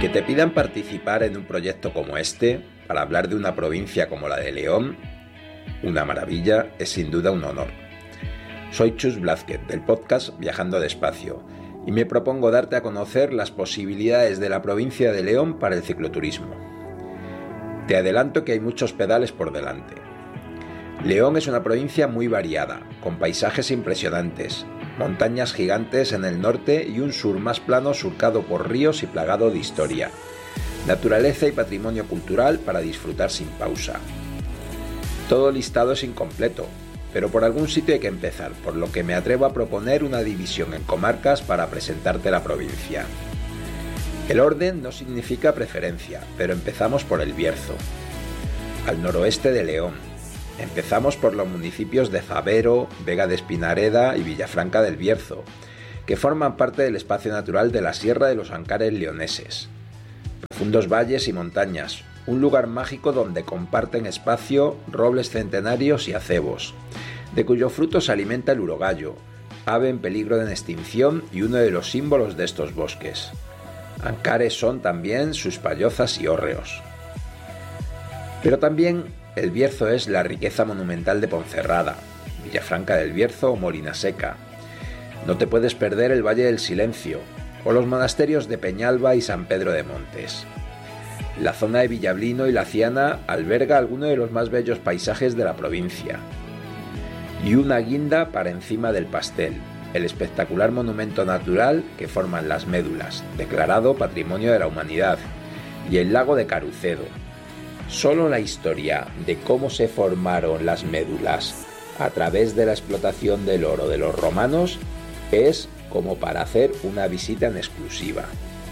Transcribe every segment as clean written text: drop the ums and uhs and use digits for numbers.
Que te pidan participar en un proyecto como este, para hablar de una provincia como la de León, una maravilla, es sin duda un honor. Soy Chus Blázquez, del podcast Viajando Despacio, y me propongo darte a conocer las posibilidades de la provincia de León para el cicloturismo. Te adelanto que hay muchos pedales por delante. León es una provincia muy variada, con paisajes impresionantes, montañas gigantes en el norte y un sur más plano surcado por ríos y plagado de historia, naturaleza y patrimonio cultural para disfrutar sin pausa. Todo listado es incompleto, pero por algún sitio hay que empezar, por lo que me atrevo a proponer una división en comarcas para presentarte la provincia. El orden no significa preferencia, pero empezamos por el Bierzo, al noroeste de León. Empezamos por los municipios de Fabero, Vega de Espinareda y Villafranca del Bierzo, que forman parte del espacio natural de la Sierra de los Ancares leoneses. Profundos valles y montañas, un lugar mágico donde comparten espacio robles centenarios y acebos, de cuyos frutos se alimenta el urogallo, ave en peligro de extinción y uno de los símbolos de estos bosques. Ancares son también sus pallozas y hórreos. Pero también el Bierzo es la riqueza monumental de Ponferrada, Villafranca del Bierzo o Molinaseca. No te puedes perder el Valle del Silencio o los monasterios de Peñalba y San Pedro de Montes. La zona de Villablino y La Ciana alberga algunos de los más bellos paisajes de la provincia. Y una guinda para encima del pastel, el espectacular monumento natural que forman las Médulas, declarado Patrimonio de la Humanidad, y el lago de Carucedo. Solo la historia de cómo se formaron las médulas a través de la explotación del oro de los romanos es como para hacer una visita en exclusiva.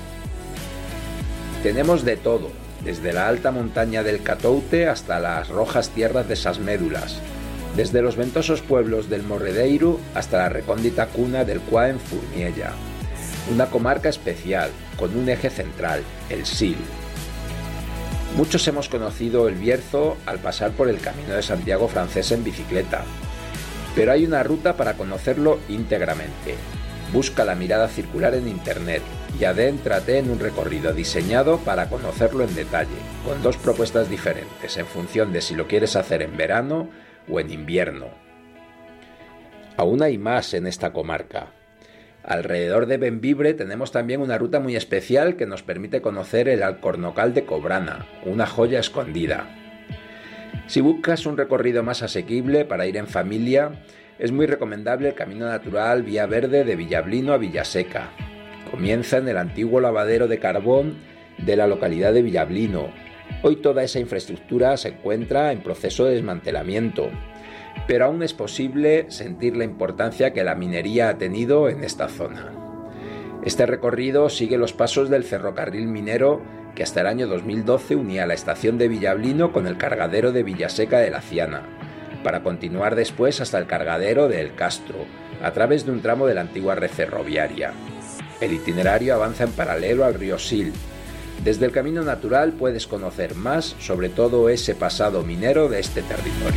Tenemos de todo, desde la alta montaña del Catoute hasta las rojas tierras de esas médulas, desde los ventosos pueblos del Morredeiro hasta la recóndita cuna del Cuá en Furniella. Una comarca especial, con un eje central, el Sil. Muchos hemos conocido el Bierzo al pasar por el Camino de Santiago francés en bicicleta, pero hay una ruta para conocerlo íntegramente. Busca la mirada circular en internet y adéntrate en un recorrido diseñado para conocerlo en detalle, con dos propuestas diferentes en función de si lo quieres hacer en verano o en invierno. Aún hay más en esta comarca. Alrededor de Bembibre tenemos también una ruta muy especial que nos permite conocer el Alcornocal de Cobrana, una joya escondida. Si buscas un recorrido más asequible para ir en familia, es muy recomendable el camino natural Vía Verde de Villablino a Villaseca. Comienza en el antiguo lavadero de carbón de la localidad de Villablino. Hoy toda esa infraestructura se encuentra en proceso de desmantelamiento, pero aún es posible sentir la importancia que la minería ha tenido en esta zona. Este recorrido sigue los pasos del ferrocarril minero que hasta el año 2012 unía la estación de Villablino con el cargadero de Villaseca de La Ciana, para continuar después hasta el cargadero de El Castro, a través de un tramo de la antigua red ferroviaria. El itinerario avanza en paralelo al río Sil. Desde el camino natural puedes conocer más sobre todo ese pasado minero de este territorio.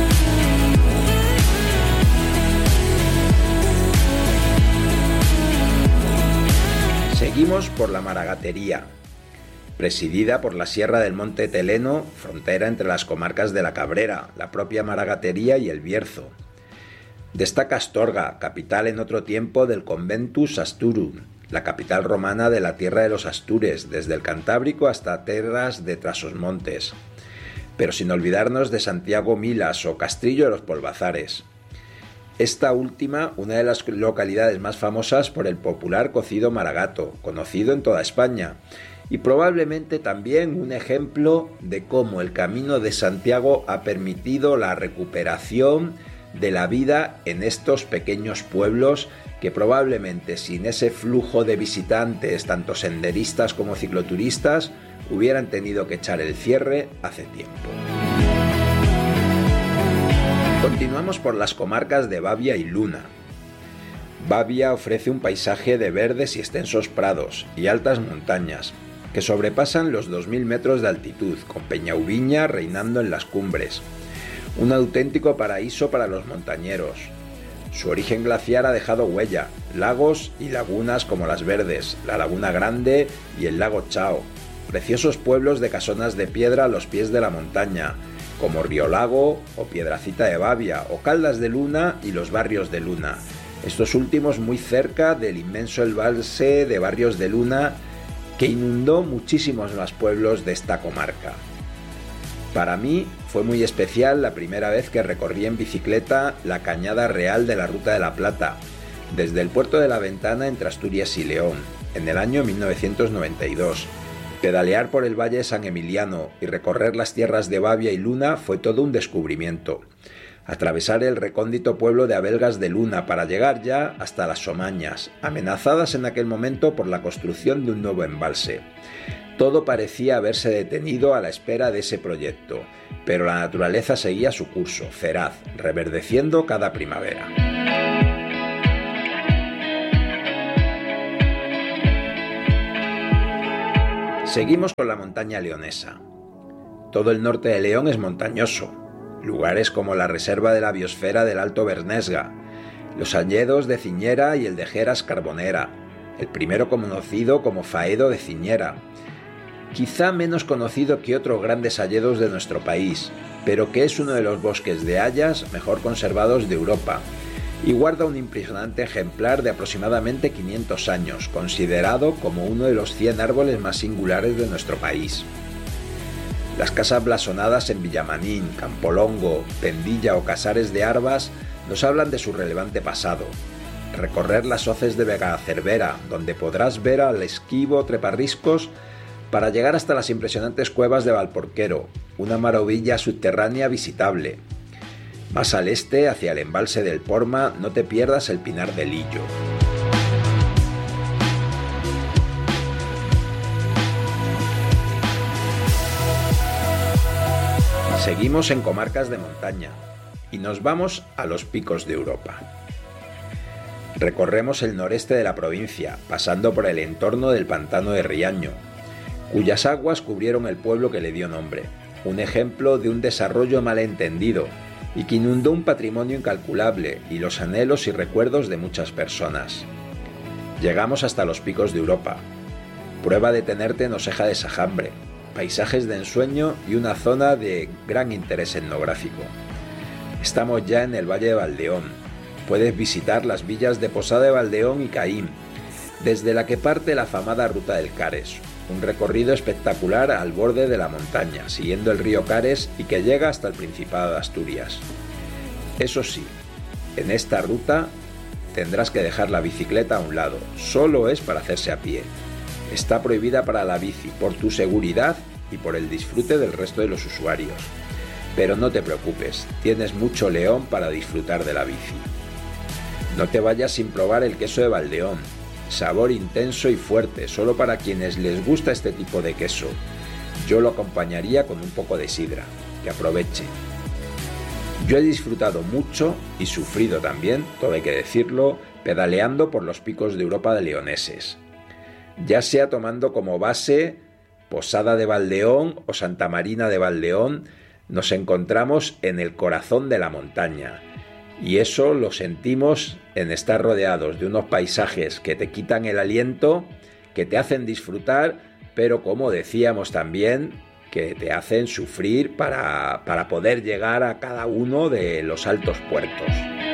Seguimos por la Maragatería, presidida por la Sierra del Monte Teleno, frontera entre las comarcas de la Cabrera, la propia Maragatería y el Bierzo. Destaca Astorga, capital en otro tiempo del Conventus Asturum, la capital romana de la tierra de los Astures, desde el Cantábrico hasta Terras de Trasosmontes. Pero sin olvidarnos de Santiago Milas o Castrillo de los Polvazares. Esta última, una de las localidades más famosas por el popular cocido maragato, conocido en toda España, y probablemente también un ejemplo de cómo el Camino de Santiago ha permitido la recuperación de la vida en estos pequeños pueblos que probablemente sin ese flujo de visitantes, tanto senderistas como cicloturistas, hubieran tenido que echar el cierre hace tiempo. Continuamos por las comarcas de Babia y Luna. Babia ofrece un paisaje de verdes y extensos prados y altas montañas, que sobrepasan los 2000 metros de altitud, con Peñauviña reinando en las cumbres. Un auténtico paraíso para los montañeros. Su origen glaciar ha dejado huella, lagos y lagunas como Las Verdes, la Laguna Grande y el lago Chao, preciosos pueblos de casonas de piedra a los pies de la montaña, como Río Lago o Piedracita de Bavia o Caldas de Luna y los Barrios de Luna, estos últimos muy cerca del inmenso embalse de Barrios de Luna que inundó muchísimos más pueblos de esta comarca. Para mí fue muy especial la primera vez que recorrí en bicicleta la Cañada Real de la Ruta de la Plata, desde el puerto de La Ventana entre Asturias y León, en el año 1992. Pedalear por el Valle de San Emiliano y recorrer las tierras de Bavia y Luna fue todo un descubrimiento. Atravesar el recóndito pueblo de Abelgas de Luna para llegar ya hasta las Somañas, amenazadas en aquel momento por la construcción de un nuevo embalse. Todo parecía haberse detenido a la espera de ese proyecto, pero la naturaleza seguía su curso, feraz, reverdeciendo cada primavera. Seguimos con la montaña leonesa. Todo el norte de León es montañoso. Lugares como la Reserva de la Biosfera del Alto Bernesga, los hayedos de Ciñera y el de Jeras Carbonera, el primero conocido como Faedo de Ciñera, quizá menos conocido que otros grandes hayedos de nuestro país, pero que es uno de los bosques de hayas mejor conservados de Europa, y guarda un impresionante ejemplar de aproximadamente 500 años, considerado como uno de los 100 árboles más singulares de nuestro país. Las casas blasonadas en Villamanín, Campolongo, Pendilla o Casares de Arvas nos hablan de su relevante pasado. Recorrer las hoces de Vegacervera, donde podrás ver al esquivo treparriscos para llegar hasta las impresionantes cuevas de Valporquero, una maravilla subterránea visitable. Más al este, hacia el embalse del Porma, no te pierdas el Pinar del Lillo. Seguimos en comarcas de montaña y nos vamos a los picos de Europa. Recorremos el noreste de la provincia, pasando por el entorno del pantano de Riaño, cuyas aguas cubrieron el pueblo que le dio nombre, un ejemplo de un desarrollo malentendido y que inundó un patrimonio incalculable y los anhelos y recuerdos de muchas personas. Llegamos hasta los picos de Europa. Prueba de tenerte en Oseja de Sajambre, paisajes de ensueño y una zona de gran interés etnográfico. Estamos ya en el Valle de Valdeón. Puedes visitar las villas de Posada de Valdeón y Caín, desde la que parte la afamada Ruta del Cares, un recorrido espectacular al borde de la montaña, siguiendo el río Cares y que llega hasta el Principado de Asturias. Eso sí, en esta ruta tendrás que dejar la bicicleta a un lado, solo es para hacerse a pie. Está prohibida para la bici, por tu seguridad y por el disfrute del resto de los usuarios. Pero no te preocupes, tienes mucho León para disfrutar de la bici. No te vayas sin probar el queso de Valdeón. Sabor intenso y fuerte, solo para quienes les gusta este tipo de queso. Yo lo acompañaría con un poco de sidra, que aproveche. Yo he disfrutado mucho y sufrido también, todo hay que decirlo, pedaleando por los picos de Europa de leoneses. Ya sea tomando como base Posada de Valdeón o Santa Marina de Valdeón, nos encontramos en el corazón de la montaña. Y eso lo sentimos en estar rodeados de unos paisajes que te quitan el aliento, que te hacen disfrutar, pero como decíamos también, que te hacen sufrir para poder llegar a cada uno de los altos puertos.